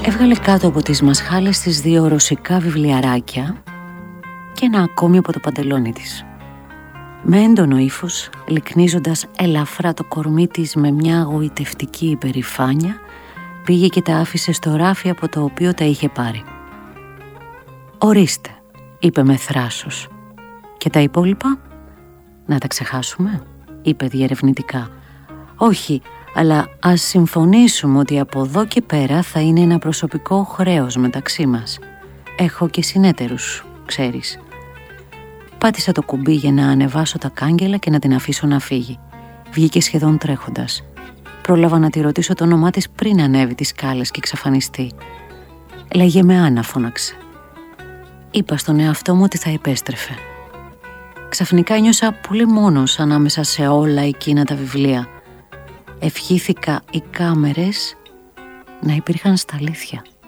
Έβγαλε κάτω από τις μασχάλες της 2 ρωσικά βιβλιαράκια και ένα ακόμη από το παντελόνι της. Με έντονο ύφος, λυκνίζοντας ελαφρά το κορμί της με μια γοητευτική υπερηφάνεια, πήγε και τα άφησε στο ράφι από το οποίο τα είχε πάρει. «Ορίστε», είπε με θράσος. «Και τα υπόλοιπα?» «Να τα ξεχάσουμε», είπε διερευνητικά. «Όχι, αλλά ας συμφωνήσουμε ότι από εδώ και πέρα θα είναι ένα προσωπικό χρέος μεταξύ μας. Έχω και συνέτερους, ξέρεις». Πάτησα το κουμπί για να ανεβάσω τα κάγκελα και να την αφήσω να φύγει. Βγήκε σχεδόν τρέχοντας. Πρόλαβα να τη ρωτήσω το όνομά της πριν ανέβει τις σκάλες και εξαφανιστεί. «Λέγε με Άννα», φώναξε. Είπα στον εαυτό μου ότι θα επέστρεφε. Ξαφνικά νιώσα πολύ μόνος ανάμεσα σε όλα εκείνα τα βιβλία. Ευχήθηκα οι κάμερες να υπήρχαν στα αλήθεια.